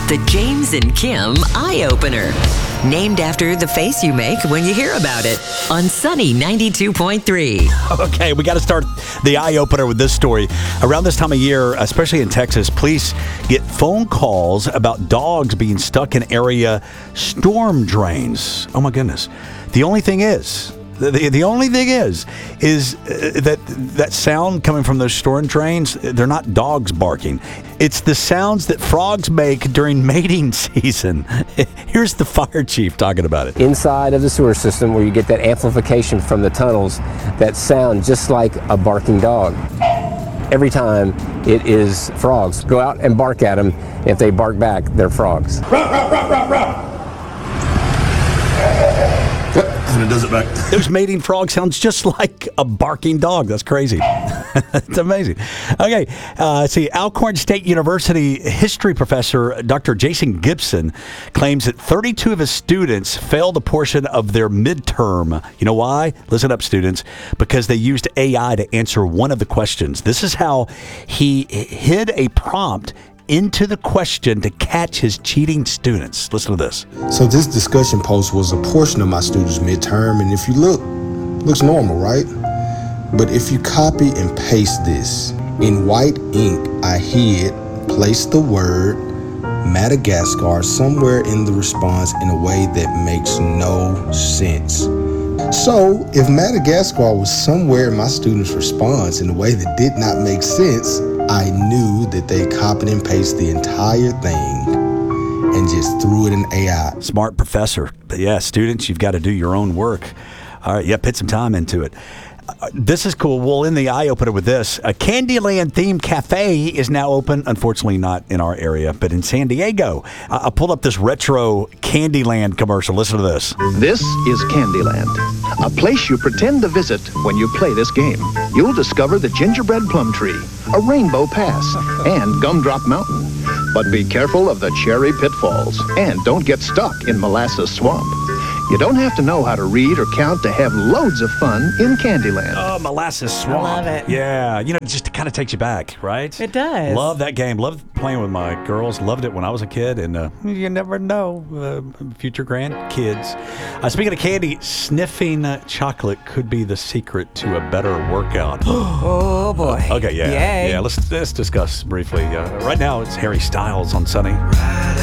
The James and Kim Eye Opener. Named after the face you make when you hear about it. On Sunny 92.3. Okay, we got to start the eye opener with this story. Around this time of year, especially in Texas, police get phone calls about dogs being stuck in area storm drains. Oh my goodness. The only thing is that sound coming from those storm drains, they're not dogs barking. It's the sounds that frogs make during mating season. Here's the fire chief talking about it. Inside of the sewer system, where you get that amplification from the tunnels that sound just like a barking dog. Every time it is frogs. Go out and bark at them. If they bark back, they're frogs. And it does it back. Those mating frog sounds just like a barking dog. That's crazy. It's amazing. Okay, see, Alcorn State University history professor Dr. Jason Gibson claims that 32 of his students failed a portion of their midterm. You know why? Listen up, students. Because they used AI to answer one of the questions. This is how he hid a prompt into the question to catch his cheating students. Listen to this. So this discussion post was a portion of my students' midterm, and if you look, looks normal, right? But if you copy and paste this, in white ink, I placed the word Madagascar somewhere in the response in a way that makes no sense. So if Madagascar was somewhere in my students' response in a way that did not make sense, I knew that they copied and pasted the entire thing and just threw it in AI. Smart professor. But yeah, students, you've got to do your own work. All right, put some time into it. This is cool. We'll end the eye opener with this. A Candyland themed cafe is now open. Unfortunately, not in our area, but in San Diego. I pulled up this retro Candyland commercial. Listen to this. This is Candyland, a place you pretend to visit when you play this game. You'll discover the gingerbread plum tree, a rainbow pass, and Gumdrop Mountain. But be careful of the cherry pitfalls and don't get stuck in Molasses Swamp. You don't have to know how to read or count to have loads of fun in Candyland. Oh, Molasses Swamp. I love it. Yeah, it just kind of takes you back, right? It does. Love that game. Loved playing with my girls. Loved it when I was a kid. And you never know, future grandkids. Speaking of candy, sniffing chocolate could be the secret to a better workout. Oh, boy. Okay, yeah. Yay. Yeah, let's discuss briefly. Right now, it's Harry Styles on Sunny.